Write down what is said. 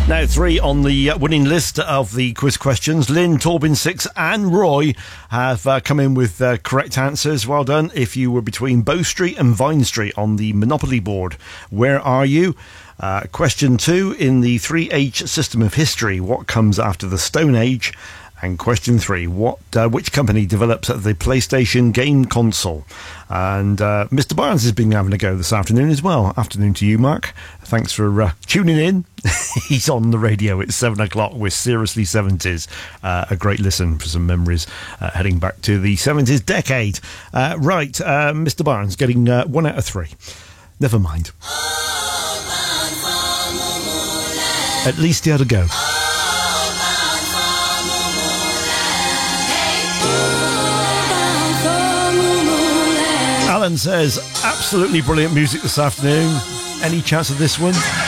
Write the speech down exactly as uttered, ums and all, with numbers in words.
Now three on the winning list of the quiz questions. Lynn, Torbin six and Roy have uh, come in with uh, correct answers. Well done. If you were between Bow Street and Vine Street on the Monopoly board, where are you? Uh, question two, in the three H system of history, what comes after the Stone Age? And question three, what uh, which company develops the PlayStation game console? And uh, Mister Barnes has been having a go this afternoon as well. Afternoon to you, Mark. Thanks for uh, tuning in. He's on the radio at seven o'clock with Seriously seventies. Uh, a great listen for some memories uh, heading back to the seventies decade. Uh, right, uh, Mister Barnes getting uh, one out of three. Never mind. At least he had a go. Alan says, absolutely brilliant music this afternoon. Any chance of this one?